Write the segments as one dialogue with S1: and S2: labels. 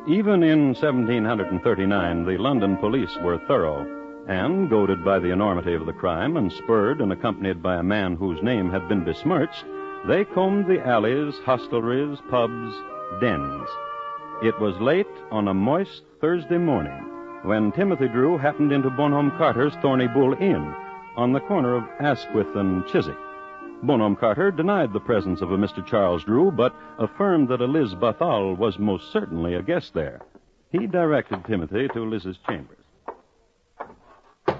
S1: Even in 1739, the London police were thorough, and, goaded by the enormity of the crime and spurred and accompanied by a man whose name had been besmirched, they combed the alleys, hostelries, pubs, dens. It was late on a moist Thursday morning when Timothy Drew happened into Bonhomme Carter's Thorny Bull Inn on the corner of Asquith and Chiswick. Bonhomme Carter denied the presence of a Mr. Charles Drew, but affirmed that a Liz Bathal was most certainly a guest there. He directed Timothy to Liz's chambers.
S2: Who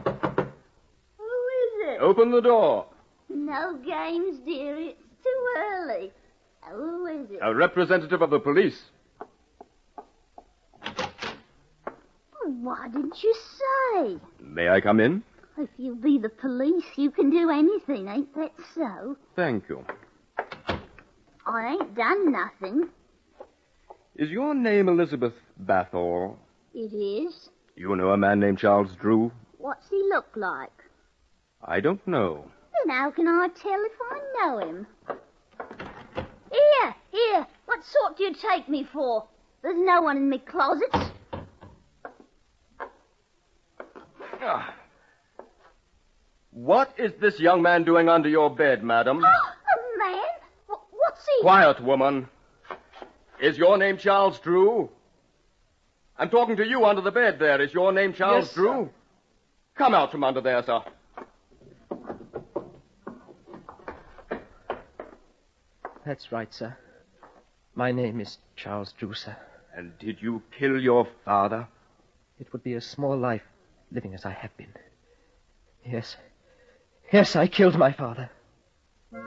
S2: is it?
S3: Open the door.
S2: No games, dear. It's too early. Who is it?
S3: A representative of the police.
S2: Why didn't you say?
S3: May I come in?
S2: If you be the police, you can do anything, ain't that so?
S3: Thank you.
S2: I ain't done nothing.
S3: Is your name Elizabeth Bathor?
S2: It is.
S3: You know a man named Charles Drew?
S2: What's he look like?
S3: I don't know.
S2: Then how can I tell if I know him? Here. What sort do you take me for? There's no one in me closets.
S3: What is this young man doing under your bed, madam?
S2: Oh, a man? What's he?
S3: Quiet, woman. Is your name Charles Drew? I'm talking to you under the bed there. Is your name Charles Drew?
S4: Sir.
S3: Come out from under there, sir.
S4: That's right, sir. My name is Charles Drew, sir.
S3: And did you kill your father?
S4: It would be a small life living as I have been. Yes, I killed my father.